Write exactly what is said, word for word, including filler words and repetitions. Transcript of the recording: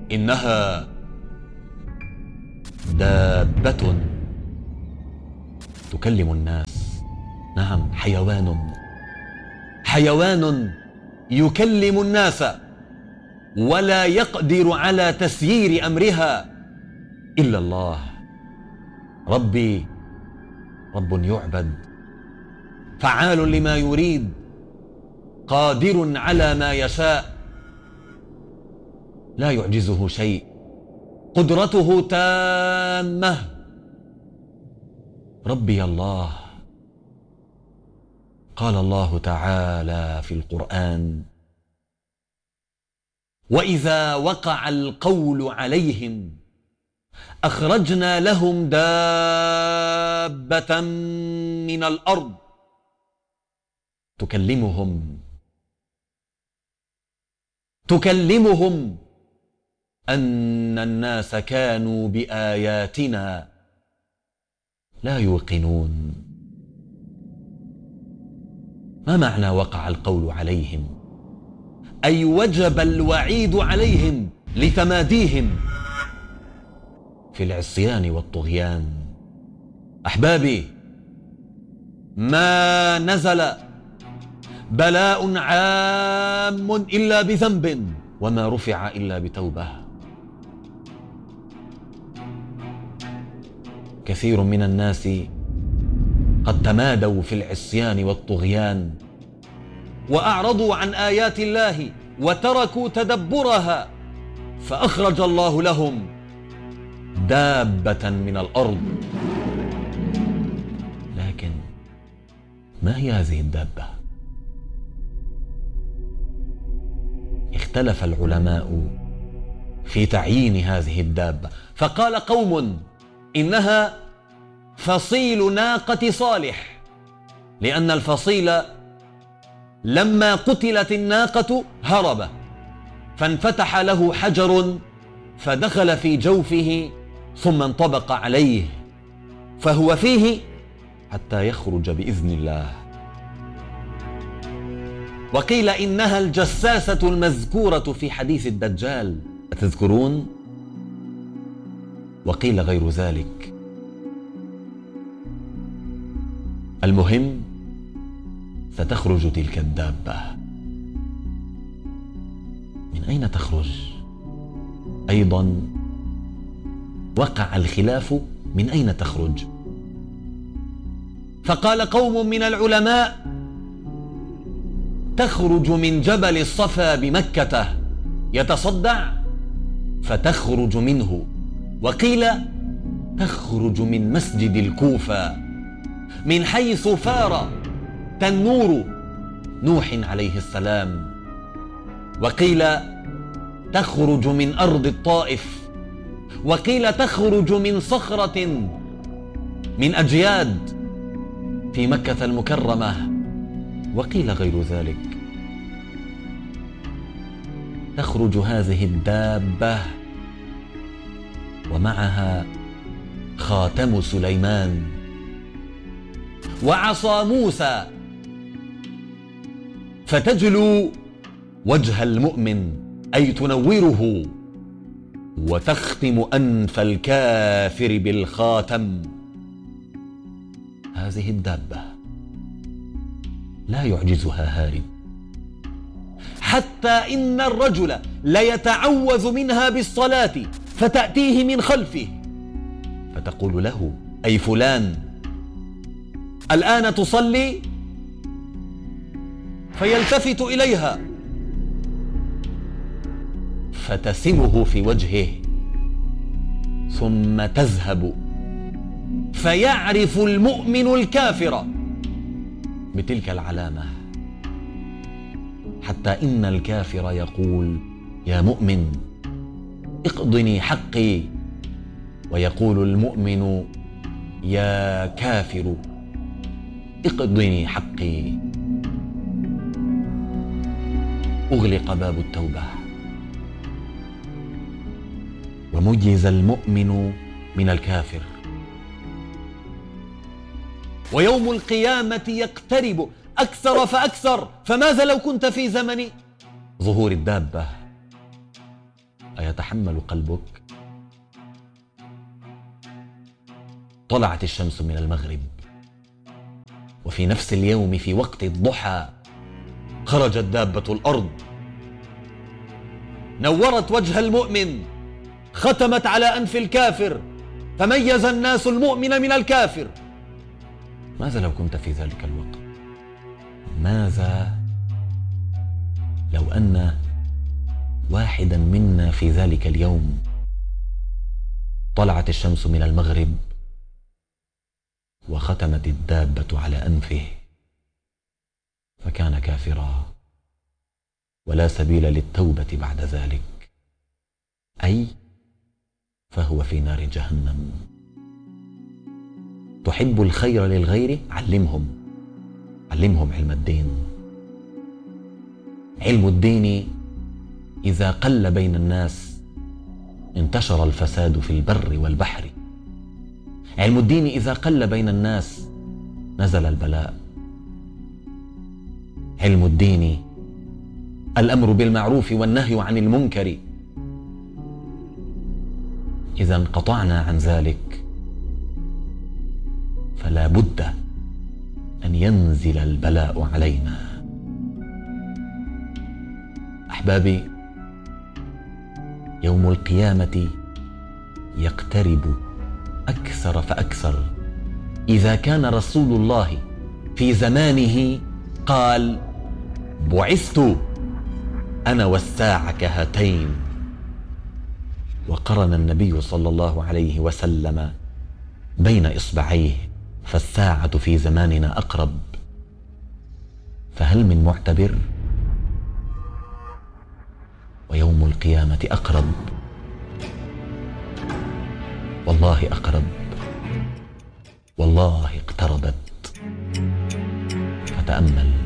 إنها دابة تكلم الناس. نعم، حيوان حيوان يكلم الناس، ولا يقدر على تسيير أمرها إلا الله. ربي رب يعبد، فعال لما يريد، قادر على ما يشاء، لا يعجزه شيء، قدرته تامة. ربي الله. قال الله تعالى في القرآن: وإذا وقع القول عليهم أخرجنا لهم دابة من الأرض تكلمهم تكلمهم أن الناس كانوا بآياتنا لا يوقنون. ما معنى وقع القول عليهم؟ أي وجب الوعيد عليهم لتماديهم في العصيان والطغيان. أحبابي، ما نزل بلاء عام إلا بذنب، وما رفع إلا بتوبة. كثير من الناس قد تمادوا في العصيان والطغيان، وأعرضوا عن آيات الله وتركوا تدبرها، فأخرج الله لهم دابة من الأرض. لكن ما هي هذه الدابة؟ اختلف العلماء في تعيين هذه الدابة، فقال قوم إنها فصيل ناقة صالح، لأن الفصيل لما قتلت الناقة هرب، فانفتح له حجر فدخل في جوفه ثم انطبق عليه، فهو فيه حتى يخرج بإذن الله. وقيل إنها الجساسة المذكورة في حديث الدجال، أتذكرون؟ وقيل غير ذلك. المهم، ستخرج تلك الدابة. من أين تخرج؟ أيضا وقع الخلاف من أين تخرج. فقال قوم من العلماء: تخرج من جبل الصفا بمكة يتصدع فتخرج منه. وقيل تخرج من مسجد الكوفة، من حيث فار تنور نوح عليه السلام. وقيل تخرج من أرض الطائف. وقيل تخرج من صخرة من أجياد في مكة المكرمة. وقيل غير ذلك. تخرج هذه الدابة ومعها خاتم سليمان وعصا موسى، فتجلو وجه المؤمن أي تنوره، وتختم أنف الكافر بالخاتم. هذه الدابة لا يعجزها هارب، حتى إن الرجل ليتعوذ منها بالصلاة فتأتيه من خلفه فتقول له: أي فلان، الآن تصلي؟ فيلتفت إليها فتسمه في وجهه ثم تذهب، فيعرف المؤمن الكافر بتلك العلامة، حتى إن الكافر يقول: يا مؤمن اقضني حقي، ويقول المؤمن: يا كافر اقضني حقي. أغلق باب التوبة، وميز المؤمن من الكافر. ويوم القيامة يقترب أكثر فأكثر، فماذا لو كنت في زمن ظهور الدابة؟ أيتحمل قلبك؟ طلعت الشمس من المغرب، وفي نفس اليوم في وقت الضحى خرجت دابة الأرض، نورت وجه المؤمن، ختمت على أنف الكافر، فميز الناس المؤمن من الكافر. ماذا لو كنت في ذلك الوقت؟ ماذا لو أن واحدا منا في ذلك اليوم طلعت الشمس من المغرب وختمت الدابة على أنفه فكان كافرا ولا سبيل للتوبة بعد ذلك، أي فهو في نار جهنم. تحب الخير للغير؟ علمهم علمهم علم الدين. علم الدين إذا قل بين الناس انتشر الفساد في البر والبحر. علم الدين إذا قل بين الناس نزل البلاء. علم الدين الأمر بالمعروف والنهي عن المنكر. إذا انقطعنا عن ذلك فلا بد أن ينزل البلاء علينا. أحبابي، يوم القيامة يقترب أكثر فأكثر. إذا كان رسول الله في زمانه قال: بعثت أنا والساعة كهاتين، وقرن النبي صلى الله عليه وسلم بين إصبعيه، فالساعة في زماننا أقرب، فهل من معتبر؟ ويوم القيامة أقرب، والله أقرب، والله اقتربت. فتأمل.